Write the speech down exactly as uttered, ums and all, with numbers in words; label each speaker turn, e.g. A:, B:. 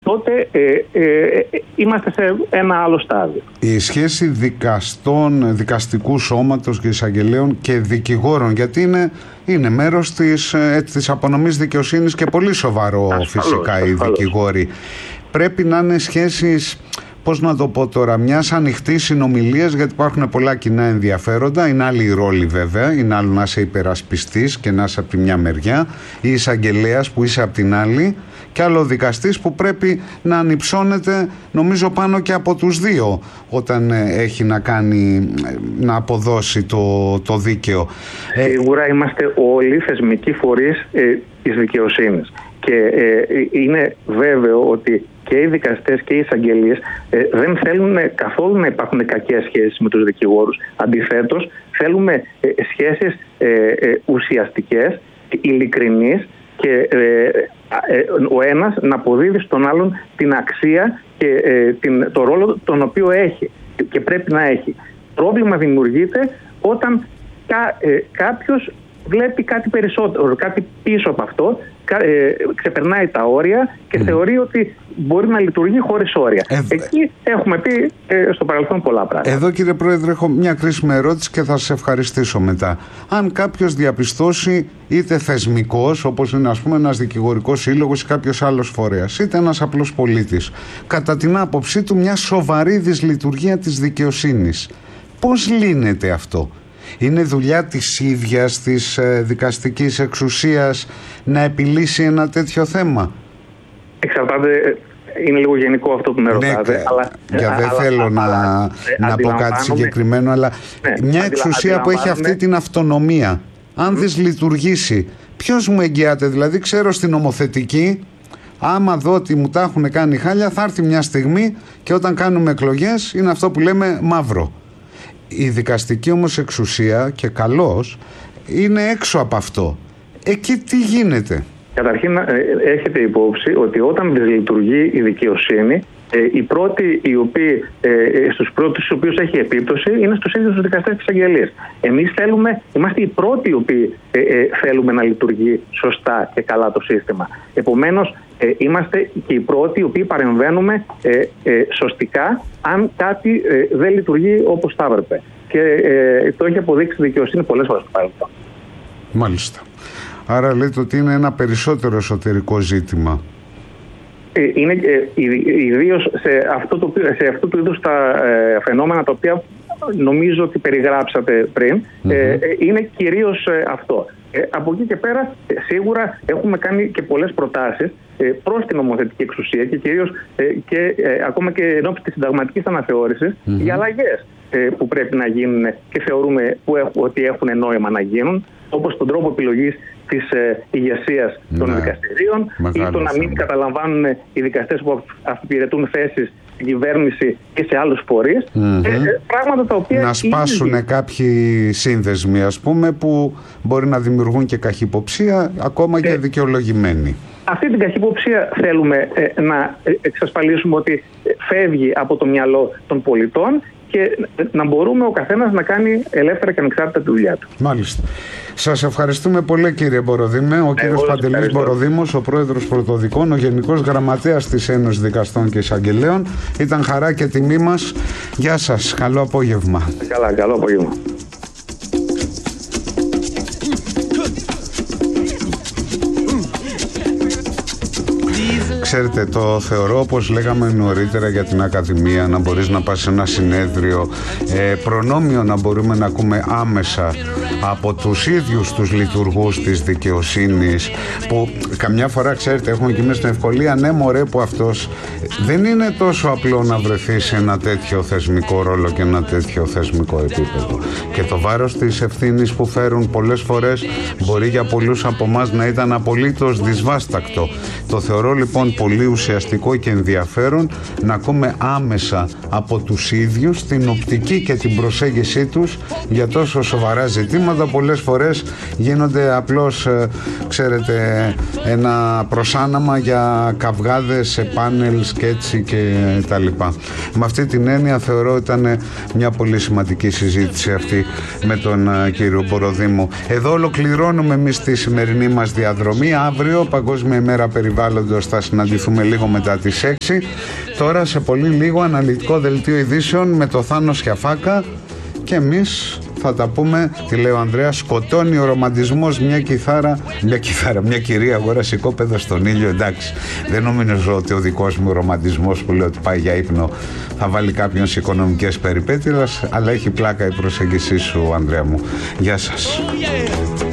A: τότε ε, ε, είμαστε σε ένα άλλο στάδιο.
B: Η σχέση δικαστών, δικαστικού σώματος και εισαγγελέων και δικηγόρων, γιατί είναι, είναι μέρος της, της απονομής δικαιοσύνης και πολύ σοβαρό ασφαλώς, φυσικά ασφαλώς. Οι δικηγόροι. Πρέπει να είναι σχέσεις, πώς να το πω τώρα, μιας ανοιχτής συνομιλίας, γιατί υπάρχουν πολλά κοινά ενδιαφέροντα. Είναι άλλη η ρόλη βέβαια. Είναι άλλο να είσαι υπερασπιστής και να είσαι από τη μια μεριά, ή εισαγγελέας που είσαι από την άλλη, και άλλο δικαστής που πρέπει να ανυψώνεται, νομίζω, πάνω και από τους δύο όταν έχει να κάνει, να αποδώσει το, το δίκαιο.
A: Σίγουρα είμαστε όλοι θεσμικοί φορείς ε, της δικαιοσύνης και ε, είναι βέβαιο ότι και οι δικαστές και οι εισαγγελίες ε, δεν θέλουν καθόλου να υπάρχουν κακές σχέσεις με τους δικηγόρους. Αντιθέτως, θέλουμε ε, σχέσεις ε, ε, ουσιαστικές, ειλικρινείς και ε, ε, ο ένας να αποδίδει στον άλλον την αξία και ε, την, το ρόλο τον οποίο έχει και πρέπει να έχει. Πρόβλημα δημιουργείται όταν κα, ε, κάποιος βλέπει κάτι περισσότερο, κάτι πίσω από αυτό, ε, ξεπερνάει τα όρια και mm. θεωρεί ότι μπορεί να λειτουργεί χωρίς όρια. Εδώ... Εκεί έχουμε πει ε, στο παρελθόν πολλά πράγματα.
B: Εδώ, κύριε Πρόεδρε, έχω μια κρίσιμη ερώτηση και θα σας ευχαριστήσω μετά. Αν κάποιος διαπιστώσει, είτε θεσμικός, όπως είναι ας πούμε ένας δικηγορικός σύλλογος ή κάποιος άλλος φορέας, είτε ένας απλός πολίτης, κατά την άποψή του μια σοβαρή δυσλειτουργία της δικαιοσύνης, πώς λύνεται αυτό? Είναι δουλειά της ίδιας της ε, δικαστικής εξουσίας να επιλύσει ένα τέτοιο θέμα?
A: Εξαρτάται, είναι λίγο γενικό αυτό που με ρωτάτε.
B: Ναι, αλλά, για δεν αλλά, θέλω αλλά, να, να πω κάτι συγκεκριμένο, αλλά ναι, μια εξουσία που έχει αυτή την αυτονομία, αν mm. δυσλειτουργήσει, ποιος μου εγγυάται? Δηλαδή, ξέρω στην νομοθετική, άμα δω ότι μου τα έχουν κάνει χάλια, θα έρθει μια στιγμή και όταν κάνουμε εκλογές είναι αυτό που λέμε μαύρο. Η δικαστική όμως εξουσία, και καλώς, είναι έξω από αυτό. Εκεί τι γίνεται?
A: Καταρχήν, έχετε υπόψη ότι όταν δυσλειτουργεί η δικαιοσύνη, οι πρώτοι οι οποίοι, στους πρώτους στους οποίους έχει επίπτωση είναι στους ίδιους τους δικαστές της εισαγγελίας. Εμείς θέλουμε, είμαστε οι πρώτοι οι οποίοι θέλουμε να λειτουργεί σωστά και καλά το σύστημα. Επομένως, είμαστε και οι πρώτοι οι οποίοι παρεμβαίνουμε σωστικά αν κάτι δεν λειτουργεί όπως θα έπρεπε. Και το έχει αποδείξει η δικαιοσύνη πολλές φορές στο παρελθόν.
B: Μάλιστα. Άρα λέτε ότι είναι ένα περισσότερο εσωτερικό ζήτημα.
A: Είναι ιδίως σε αυτό το, σε αυτού του είδους τα ε, φαινόμενα τα οποία νομίζω ότι περιγράψατε πριν, mm-hmm. ε, είναι κυρίως ε, αυτό. Ε, από εκεί και πέρα ε, σίγουρα έχουμε κάνει και πολλές προτάσεις ε, προς την νομοθετική εξουσία και κυρίως ε, και ε, ακόμα και ενώπιση της συνταγματικής αναθεώρησης mm-hmm. για αλλαγές ε, που πρέπει να γίνουν και θεωρούμε που έχ, ότι έχουν νόημα να γίνουν, όπως τον τρόπο επιλογής της ε, ηγεσίας των ναι. δικαστηρίων ή το να μην καταλαμβάνουν οι δικαστές που αφιπηρετούν θέσεις στην κυβέρνηση και σε άλλους φορείς. Mm-hmm. ε, ε, πράγματα τα οποία
B: να σπάσουν είναι... κάποιοι σύνδεσμοι, ας πούμε, που μπορεί να δημιουργούν και καχυποψία, ακόμα ε, και δικαιολογημένοι.
A: Αυτή την καχυποψία θέλουμε ε, να εξασφαλίσουμε ότι φεύγει από το μυαλό των πολιτών και να μπορούμε ο καθένας να κάνει ελεύθερα και ανεξάρτητα τη δουλειά του.
B: Μάλιστα. Σας ευχαριστούμε πολύ, κύριε Μποροδήμε. Ο κύριος Παντελής Μποροδήμος, ο πρόεδρος Πρωτοδικών, ο Γενικός Γραμματέας της Ένωσης Δικαστών και Εισαγγελέων. Ήταν χαρά και τιμή μας. Γεια σας. Καλό απόγευμα.
A: Καλά, καλό απόγευμα.
B: Ξέρετε, το θεωρώ, όπως λέγαμε νωρίτερα για την Ακαδημία, να μπορείς να πας σε ένα συνέδριο, ε, προνόμιο να μπορούμε να ακούμε άμεσα από τους ίδιους τους λειτουργούς της δικαιοσύνης, που καμιά φορά, ξέρετε, έχουμε και εμείς την ευκολία, ναι μωρέ που αυτός δεν είναι τόσο απλό να βρεθεί σε ένα τέτοιο θεσμικό ρόλο και ένα τέτοιο θεσμικό επίπεδο. Και το βάρος της ευθύνης που φέρουν πολλές φορές μπορεί για πολλούς από εμάς να ήταν απολύτως δυσβάστακτο. Το θεωρώ λοιπόν πολύ ουσιαστικό και ενδιαφέρον να ακούμε άμεσα από τους ίδιους την οπτική και την προσέγγιση τους για τόσο σοβαρά ζητήματα. Πολλές φορές γίνονται απλώς, ξέρετε, ένα προσάναμα για καυγάδες σε πάνελ, σκέτσι και τα λοιπά. Με αυτή την έννοια θεωρώ ήταν μια πολύ σημαντική συζήτηση αυτή με τον κύριο Μποροδήμο. Εδώ ολοκληρώνουμε εμείς τη σημερινή μας διαδρομή. Αύριο, Παγκόσμια ημέρα περιβάλλοντος, θα συναντήσουμε συναντηθούμε λίγο μετά τις έξι. Τώρα σε πολύ λίγο αναλυτικό δελτίο ειδήσεων με το Θάνο Σιαφάκα και εμείς θα τα πούμε. Τι λέει ο Ανδρέας, σκοτώνει ο ρομαντισμός μια κιθάρα, μια κιθάρα, μια κυρία αγόρασε οικόπεδο στον ήλιο. Εντάξει, δεν νομίζω ότι ο δικός μου ρομαντισμός που λέω ότι πάει για ύπνο θα βάλει κάποιον σε οικονομικές περιπέτειες, αλλά έχει πλάκα η προσέγγιση σου, Ανδρέα μου. Γεια σας.